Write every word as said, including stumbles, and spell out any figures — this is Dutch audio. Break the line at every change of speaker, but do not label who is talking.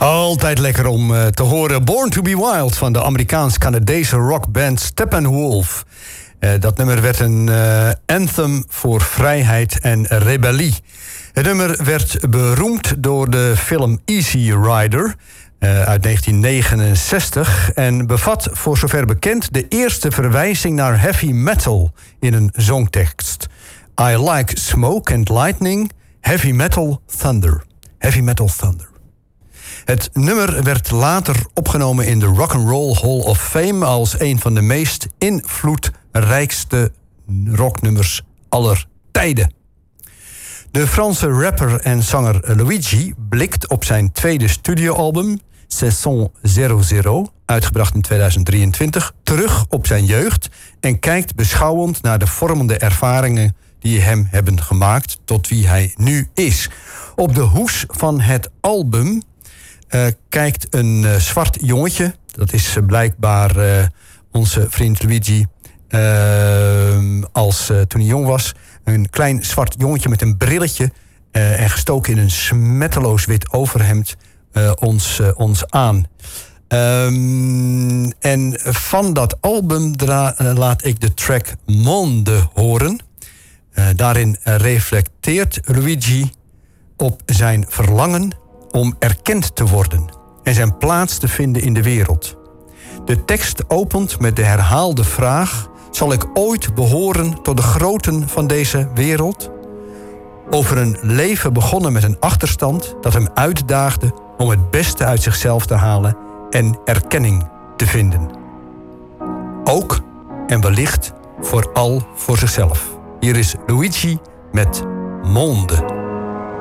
Altijd lekker om uh, te horen Born to be Wild van de Amerikaans-Canadese rockband Steppenwolf. Uh, dat nummer werd een uh, anthem voor vrijheid en rebellie. Het nummer werd beroemd door de film Easy Rider uh, uit negentien negenenzestig... en bevat voor zover bekend de eerste verwijzing naar heavy metal in een zongtekst. I like smoke and lightning, heavy metal thunder. Heavy metal thunder. Het nummer werd later opgenomen in de Rock and Roll Hall of Fame als een van de meest invloedrijkste rocknummers aller tijden. De Franse rapper en zanger Luigi blikt op zijn tweede studioalbum Saison zero zero, uitgebracht in tweeduizend drieëntwintig, terug op zijn jeugd en kijkt beschouwend naar de vormende ervaringen die hem hebben gemaakt tot wie hij nu is. Op de hoes van het album Uh, kijkt een uh, zwart jongetje. Dat is uh, blijkbaar uh, onze vriend Luigi. Uh, als uh, toen hij jong was. Een klein zwart jongetje met een brilletje. Uh, en gestoken in een smetteloos wit overhemd. Uh, ons, uh, ons aan. Um, en van dat album dra- uh, laat ik de track Monde horen. Uh, daarin uh, reflecteert Luigi op zijn verlangen om erkend te worden en zijn plaats te vinden in de wereld. De tekst opent met de herhaalde vraag: zal ik ooit behoren tot de groten van deze wereld? Over een leven begonnen met een achterstand dat hem uitdaagde om het beste uit zichzelf te halen en erkenning te vinden. Ook en wellicht vooral voor zichzelf. Hier is Luigi met Monde.